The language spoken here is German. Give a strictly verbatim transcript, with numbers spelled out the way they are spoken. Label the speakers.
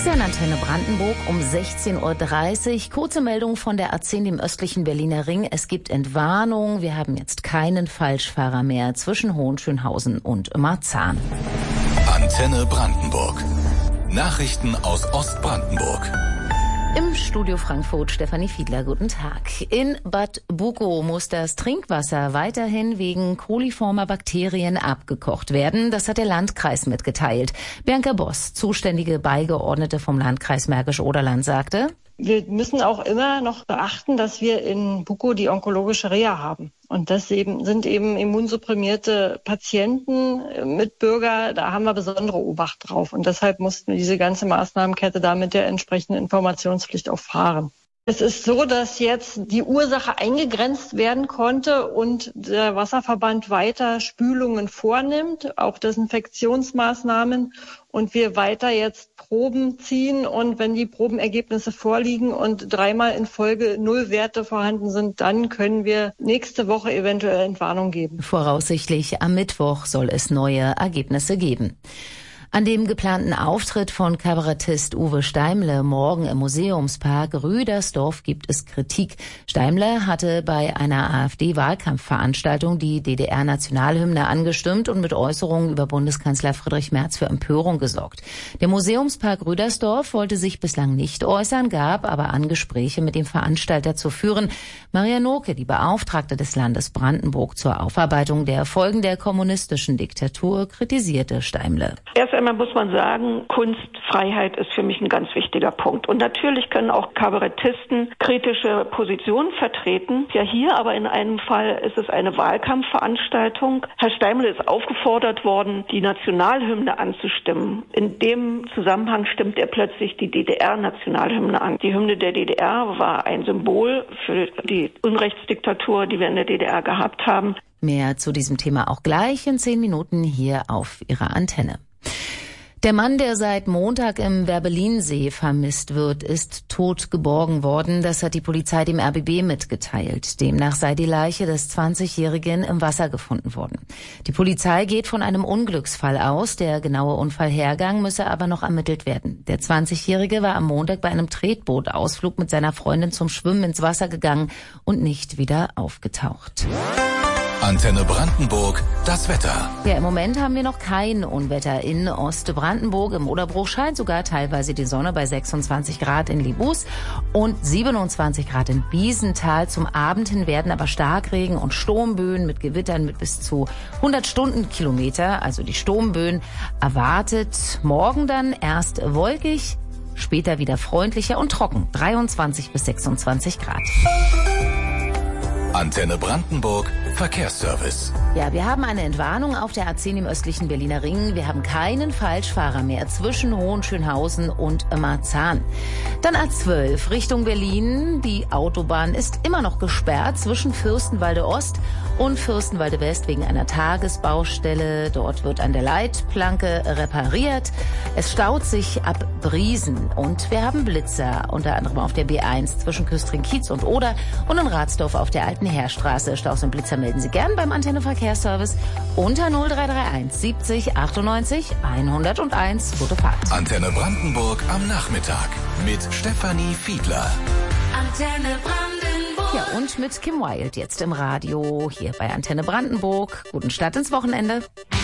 Speaker 1: Sie an Antenne Brandenburg um sechzehn Uhr dreißig. Kurze Meldung von der A zehn im östlichen Berliner Ring. Es gibt Entwarnung. Wir haben jetzt keinen Falschfahrer mehr zwischen Hohenschönhausen und Marzahn.
Speaker 2: Antenne Brandenburg. Nachrichten aus Ostbrandenburg.
Speaker 1: Im Studio Frankfurt Stefanie Fiedler, guten Tag. In Bad Bukow muss das Trinkwasser weiterhin wegen coliformer Bakterien abgekocht werden. Das hat der Landkreis mitgeteilt. Bianca Boss, zuständige Beigeordnete vom Landkreis Märkisch-Oderland, sagte:
Speaker 3: Wir müssen auch immer noch beachten, dass wir in Bukow die onkologische Reha haben. Und das eben, sind eben immunsupprimierte Patienten, Mitbürger, da haben wir besondere Obacht drauf. Und deshalb mussten wir diese ganze Maßnahmenkette da mit der entsprechenden Informationspflicht auch fahren. Es ist so, dass jetzt die Ursache eingegrenzt werden konnte und der Wasserverband weiter Spülungen vornimmt, auch Desinfektionsmaßnahmen, und wir weiter jetzt Proben ziehen. Und wenn die Probenergebnisse vorliegen und dreimal in Folge Nullwerte vorhanden sind, dann können wir nächste Woche eventuell Entwarnung geben.
Speaker 1: Voraussichtlich am Mittwoch soll es neue Ergebnisse geben. An dem geplanten Auftritt von Kabarettist Uwe Steimle morgen im Museumspark Rüdersdorf gibt es Kritik. Steimle hatte bei einer AfD-Wahlkampfveranstaltung die D D R-Nationalhymne angestimmt und mit Äußerungen über Bundeskanzler Friedrich Merz für Empörung gesorgt. Der Museumspark Rüdersdorf wollte sich bislang nicht äußern, gab aber an, Gespräche mit dem Veranstalter zu führen. Maria Noke, die Beauftragte des Landes Brandenburg zur Aufarbeitung der Folgen der kommunistischen Diktatur, kritisierte Steimle.
Speaker 4: Erst einmal muss man sagen, Kunstfreiheit ist für mich ein ganz wichtiger Punkt. Und natürlich können auch Kabarettisten kritische Positionen vertreten. Ja, hier aber in einem Fall ist es eine Wahlkampfveranstaltung. Herr Steimle ist aufgefordert worden, die Nationalhymne anzustimmen. In dem Zusammenhang stimmt er plötzlich die D D R-Nationalhymne an. Die Hymne der D D R war ein Symbol für die Unrechtsdiktatur, die wir in der D D R gehabt haben.
Speaker 1: Mehr zu diesem Thema auch gleich in zehn Minuten hier auf Ihrer Antenne. Der Mann, der seit Montag im Werbellinsee vermisst wird, ist tot geborgen worden. Das hat die Polizei dem R B B mitgeteilt. Demnach sei die Leiche des zwanzigjährigen im Wasser gefunden worden. Die Polizei geht von einem Unglücksfall aus. Der genaue Unfallhergang müsse aber noch ermittelt werden. Der zwanzigjährige war am Montag bei einem Tretbootausflug mit seiner Freundin zum Schwimmen ins Wasser gegangen und nicht wieder aufgetaucht.
Speaker 2: Antenne Brandenburg, das Wetter.
Speaker 1: Ja, im Moment haben wir noch kein Unwetter in Ostbrandenburg. Im Oderbruch scheint sogar teilweise die Sonne bei sechsundzwanzig Grad in Libus und siebenundzwanzig Grad in Biesenthal. Zum Abend hin werden aber Starkregen und Sturmböen mit Gewittern mit bis zu hundert Stundenkilometer, also die Sturmböen, erwartet. Morgen dann erst wolkig, später wieder freundlicher und trocken, dreiundzwanzig bis sechsundzwanzig Grad.
Speaker 2: Antenne Brandenburg, Verkehrsservice.
Speaker 1: Ja, wir haben eine Entwarnung auf der A zehn im östlichen Berliner Ring. Wir haben keinen Falschfahrer mehr zwischen Hohenschönhausen und Marzahn. Dann A zwölf Richtung Berlin. Die Autobahn ist immer noch gesperrt zwischen Fürstenwalde Ost und Fürstenwalde West wegen einer Tagesbaustelle. Dort wird an der Leitplanke repariert. Es staut sich ab Briesen und wir haben Blitzer, unter anderem auf der B eins zwischen Küstrin-Kiez und Oder und in Ratsdorf auf der Alten Heerstraße. Staus und Blitzer melden Sie gern beim Antenne Verkehrsservice unter null drei drei eins siebzig achtundneunzig hunderteins. Gute Fahrt.
Speaker 2: Antenne Brandenburg am Nachmittag mit Stefanie Fiedler.
Speaker 1: Antenne Brandenburg. Ja, und mit Kim Wilde jetzt im Radio hier bei Antenne Brandenburg. Guten Start ins Wochenende.